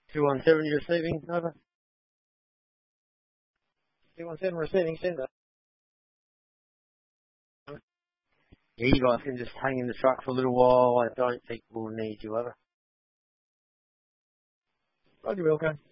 217 receiving, over. 217 receiving, send it. Yeah, you guys can just hang in the truck for a little while. I don't think we'll need you, over. Roger, Wilco.